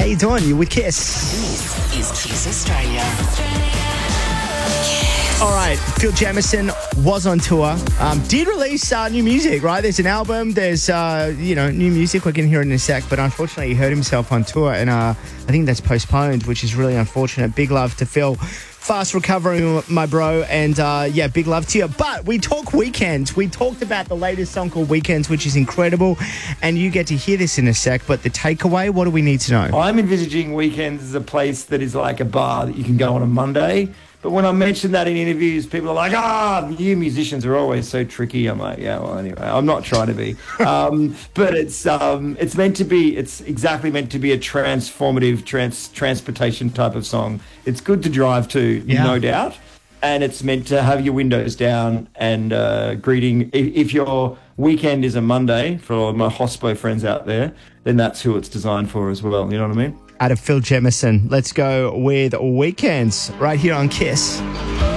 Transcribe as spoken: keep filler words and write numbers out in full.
you doing? You with Kiss? This is Kiss Australia. All right, Phil Jamieson was on tour. Um, did release uh, new music, right? There's an album. There's, uh, you know, new music. We're going to hear it in a sec. But unfortunately, he hurt himself on tour. And uh, I think that's postponed, which is really unfortunate. Big love to Phil. Fast recovering, my bro. And, uh, yeah, big love to you. But we talk Weekends. We talked about the latest song called Weekends, which is incredible. And you get to hear this in a sec. But the takeaway, what do we need to know? I'm envisaging Weekends as a place that is like a bar that you can go on a Monday. But when I mention that in interviews, people are like, ah, you musicians are always so tricky. I'm like, yeah, well, anyway, I'm not trying to be. Um, but it's um, it's meant to be, it's exactly meant to be a transformative trans transportation type of song. It's good to drive to, yeah. no doubt. And it's meant to have your windows down and uh, greeting. If, if your weekend is a Monday, for all my hospo friends out there, then that's who it's designed for as well. You know what I mean? Out of Phil Jamieson. Let's go with Weekends right here on Kiss.